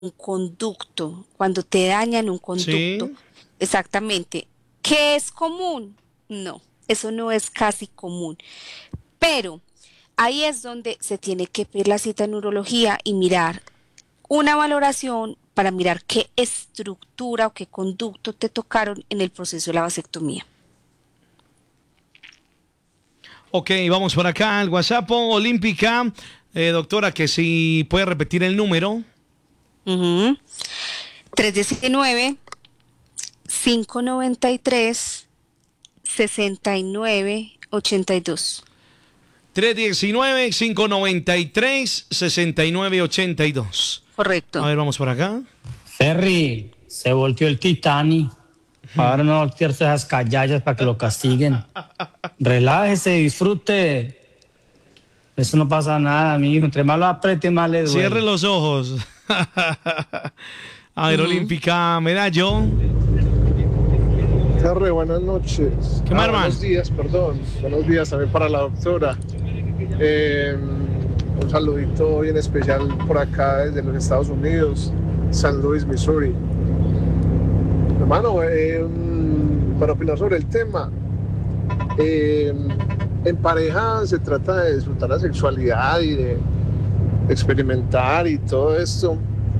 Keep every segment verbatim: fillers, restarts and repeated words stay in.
un conducto, cuando te dañan un conducto, Sí. exactamente. ¿Qué es común? No, eso no es casi común. Pero ahí es donde se tiene que pedir la cita en urología y mirar una valoración para mirar qué estructura o qué conducto te tocaron en el proceso de la vasectomía. Ok, vamos por acá al WhatsApp Olímpica. Eh, doctora, que si puede repetir el número. Ujú. Tres uno nueve, cinco nueve tres, sesenta y nueve ochenta y dos. Tres uno nueve, cinco nueve tres, sesenta y nueve ochenta y dos. A Correcto. ver, vamos por acá. Ferry, se volteó el Titanic. Ahora no voltearse esas callallas para que lo castiguen. Relájese, disfrute. Eso no pasa nada, amigo. Entre más lo apriete, más le Cierre duele. los ojos. A ver, Ujú. Olímpica, medallo. Terre, buenas noches. ¿Qué más, Ah, hermano? buenos días, perdón. Buenos días también para la doctora. Eh, un saludito bien especial por acá desde los Estados Unidos, San Luis, Missouri. Hermano, eh, para opinar sobre el tema, eh, en pareja se trata de disfrutar la sexualidad y de experimentar y todo esto.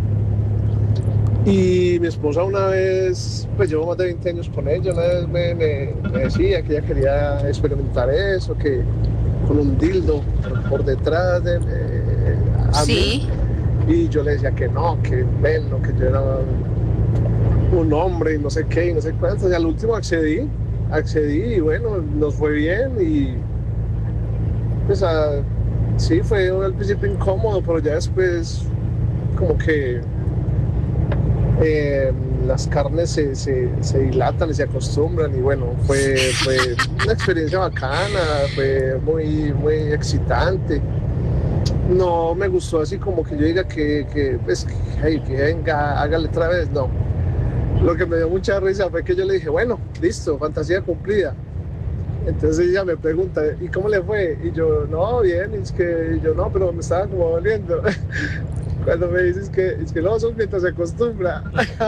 Y mi esposa una vez, pues llevo más de veinte años con ella, una vez me, me- me decía que ella quería experimentar eso, que con un dildo por, por detrás de eh, a mí. Sí, Y yo le decía que no, que bueno, que yo era un hombre y no sé qué y no sé cuánto. Y al último accedí, accedí y bueno, nos fue bien y pues ah, sí, fue al principio incómodo, pero ya después como que eh, las carnes se, se, se dilatan y se acostumbran y bueno, fue, fue una experiencia bacana, fue muy, muy excitante. No me gustó así como que yo diga que, que, pues, que, hey, que venga, hágale otra vez, no. Lo que me dio mucha risa fue que yo le dije, bueno, listo, fantasía cumplida. Entonces ella me pregunta, ¿y cómo le fue? Y yo, no, bien, y es que yo no, pero me estaba como doliendo. Cuando me dices que es que no, eso es mientras se acostumbra.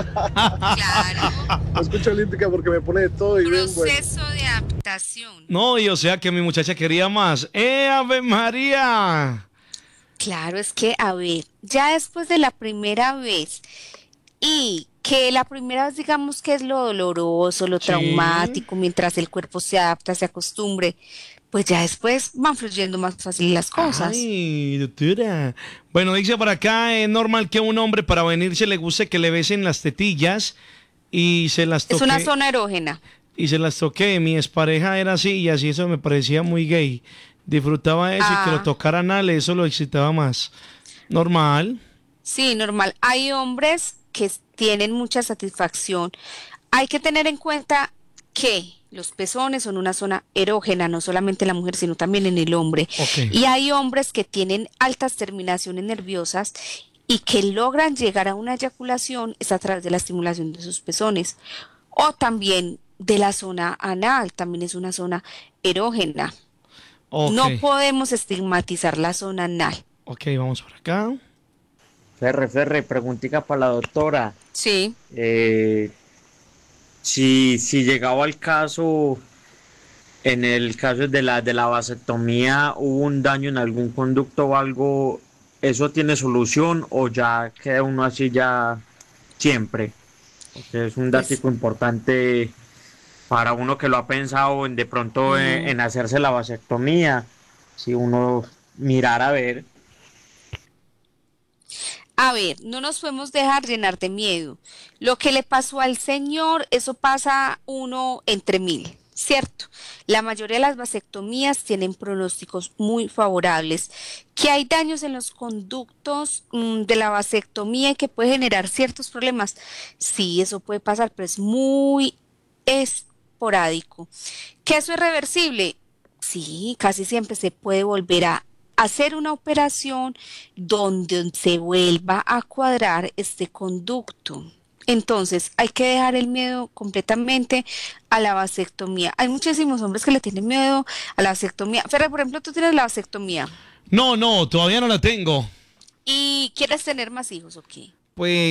claro. No escucho olímpica porque me pone de todo y bien bueno. Proceso de adaptación. No, y o sea que mi muchacha quería más. ¡Eh, Ave María! Claro, es que, a ver, ya después de la primera vez y que la primera vez digamos que es lo doloroso, lo Sí. traumático, mientras el cuerpo se adapta, se acostumbre, pues ya después van fluyendo más fácil las cosas. Ay, doctora. Bueno, dice por acá, es normal que a un hombre para venirse le guste que le besen las tetillas y se las Es una toque, zona erógena. y se las toqué. Mi expareja era así y así eso me parecía muy gay. Disfrutaba eso y que lo Ah, tocaran a él, eso lo excitaba más. Normal. sí, normal. Hay hombres que s- tienen mucha satisfacción. Hay que tener en cuenta que los pezones son una zona erógena, no solamente en la mujer, sino también en el hombre. Ok. Y hay hombres que tienen altas terminaciones nerviosas y que logran llegar a una eyaculación es a través de la estimulación de sus pezones. O también de la zona anal, también es una zona erógena. Ok. No podemos estigmatizar la zona anal. Ok, vamos por acá. Ferre, Ferre, preguntica para la doctora. Sí. Eh, si, si llegaba al caso, en el caso de la, de la vasectomía, hubo un daño en algún conducto o algo, ¿eso tiene solución o ya queda uno así ya siempre? Porque es un dato Pues, importante para uno que lo ha pensado en de pronto en, ujú. en hacerse la vasectomía. Si uno mirara a ver. A ver, no nos podemos dejar llenar de miedo. Lo que le pasó al señor, eso pasa uno entre mil, ¿cierto? La mayoría de las vasectomías tienen pronósticos muy favorables. Que hay daños en los conductos mm, de la vasectomía y que puede generar ciertos problemas. Sí, eso puede pasar, pero es muy esporádico. ¿Que eso es reversible? Sí, casi siempre se puede volver a hacer una operación donde se vuelva a cuadrar este conducto. Entonces, hay que dejar el miedo completamente a la vasectomía. Hay muchísimos hombres que le tienen miedo a la vasectomía. Ferre, por ejemplo, tú tienes la vasectomía No, no, todavía no la tengo. y quieres tener más hijos, ¿o qué? pues